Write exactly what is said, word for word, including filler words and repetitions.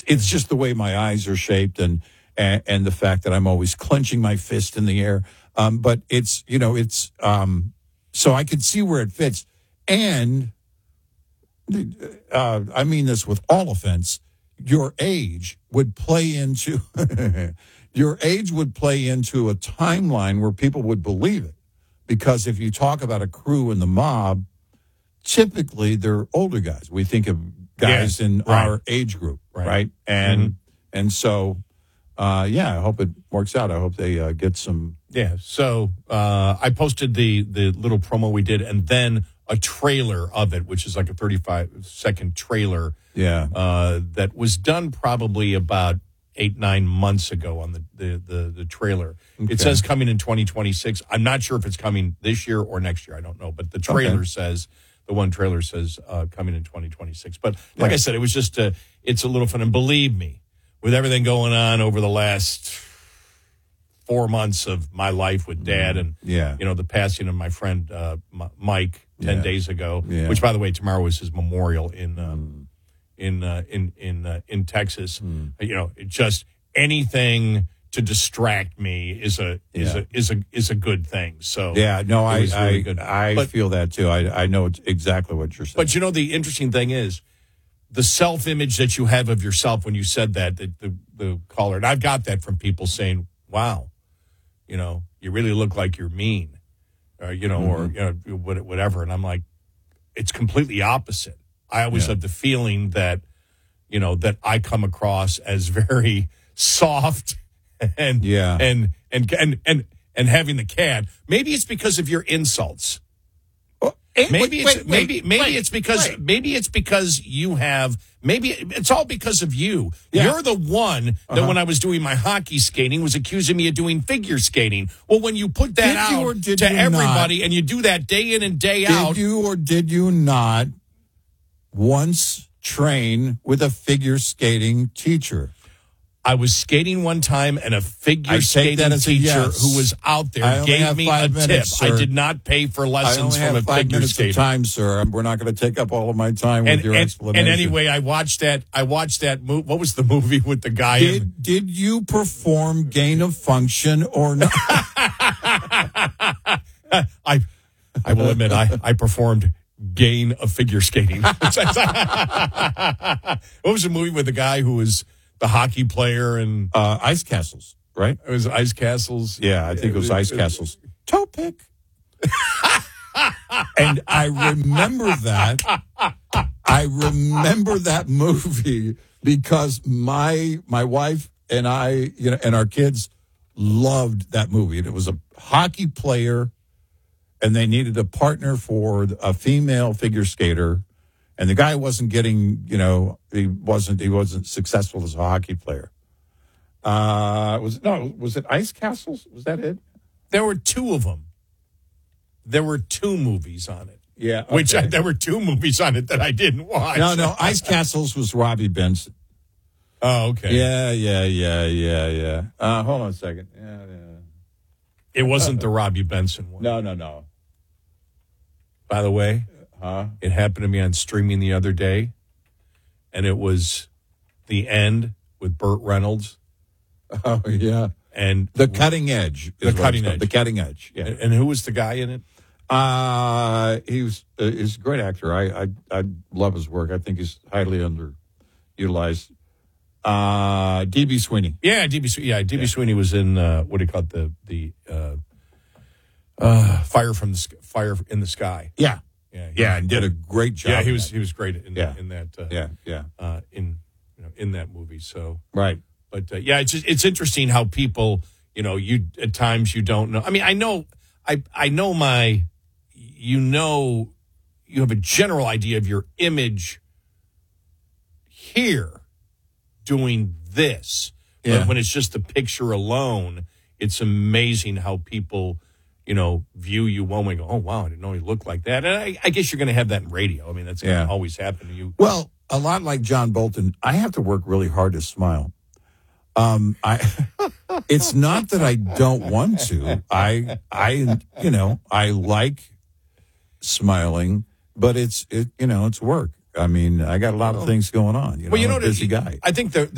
it's just the way my eyes are shaped and, and, and the fact that I'm always clenching my fist in the air. Um, but it's, you know, it's, um, so I could see where it fits. And uh, I mean this with all offense, your age would play into, your age would play into a timeline where people would believe it. Because if you talk about a crew in the mob, typically they're older guys. We think of guys yeah, in right. our age group, right? right? And mm-hmm. and so, uh, yeah, I hope it works out. I hope they uh, get some. Yeah. So uh, I posted the the little promo we did, and then a trailer of it, which is like a thirty-five second trailer. Yeah. Uh, that was done probably about eight nine months ago on the the the, the trailer. Okay. It says coming in twenty twenty-six. I'm not sure if it's coming this year or next year. I don't know, but the trailer okay. says. The one trailer says uh, coming in twenty twenty-six. But like yeah. I said, it was just a, it's a little fun. And believe me, with everything going on over the last four months of my life with Dad and, yeah. you know, the passing of my friend uh, M- Mike ten yeah. days ago, yeah. which, by the way, tomorrow is his memorial in um, mm. in uh, in in uh, in Texas. Mm. You know, it just anything to distract me is a is yeah. a is a is a good thing. So yeah, no, I really I, good. I but, feel that too. I I know it's exactly what you're saying. But you know, the interesting thing is the self-image that you have of yourself when you said that. The, the the caller, and I've got that from people saying, "Wow, you know, you really look like you're mean," or you know, mm-hmm. or you know, whatever. And I'm like, it's completely opposite. I always yeah. have the feeling that you know that I come across as very soft. And, yeah. and and and and and having the cat. Maybe it's because of your insults. Oh, maybe wait, it's wait, maybe wait, maybe wait, it's because wait. maybe it's because you have maybe it's all because of you. Yeah. You're the one that uh-huh. when I was doing my hockey skating was accusing me of doing figure skating. Well, when you put that did out you or did to you everybody not, and you do that day in and day did out, did you or did you not once train with a figure skating teacher? I was skating one time, and a figure I skating teacher yes. who was out there gave me a minutes, tip. sir. I did not pay for lessons I only from have a five figure minutes skater. Of time, sir. We're not going to take up all of my time and, with your and, explanation. And anyway, I watched that. I watched that movie. What was the movie with the guy? Did in, Did you perform gain of function or not? I I will admit I I performed gain of figure skating. What was the movie with the guy who was the hockey player and uh, Ice Castles, right? It was Ice Castles. Yeah, I think it was Ice Castles. Toe pick. And I remember that. I remember that movie because my my wife and I, you know, and our kids loved that movie. And it was a hockey player, and they needed a partner for a female figure skater. And the guy wasn't getting, you know, he wasn't he wasn't successful as a hockey player. Uh, was no, was it Ice Castles? Was that it? There were two of them. There were two movies on it. Yeah, okay. Which I, there were two movies on it that I didn't watch. No, no, Ice Castles was Robbie Benson. Oh, okay. Yeah, yeah, yeah, yeah, yeah. Uh, hold on a second. Yeah, yeah. It wasn't the Robbie Benson one. No, no, no. By the way. Huh? It happened to me on streaming the other day, and it was The End with Burt Reynolds. Oh, yeah. And The Cutting Edge. The Cutting Edge. The Cutting Edge, yeah. And, and who was the guy in it? Uh, he was, uh, he's a great actor. I, I I love his work. I think he's highly underutilized. Uh, D B. Sweeney. Yeah, D B. Yeah, D B. Yeah. Sweeney was in, uh, what do you call it, the, the uh, uh, Fire from the Fire in the Sky. Yeah. Yeah, yeah, and did a great job. Yeah, he was that. he was great in yeah. in that. Uh, yeah, yeah, uh, in you know in that movie. So right, but uh, yeah, it's just, it's interesting how people you know you at times you don't know. I mean, I know I I know my you know you have a general idea of your image here doing this, yeah. but when it's just the picture alone, it's amazing how people. You know, view you one way, go, oh, wow, I didn't know he looked like that. And I, I guess you're going to have that in radio. I mean, that's going to yeah. always happen to you. Well, a lot like John Bolton, I have to work really hard to smile. Um, I, it's not that I don't want to. I, I, you know, I like smiling, but it's, it, you know, it's work. I mean, I got a lot of things going on. You know, well, you know, I'm a busy guy. I think the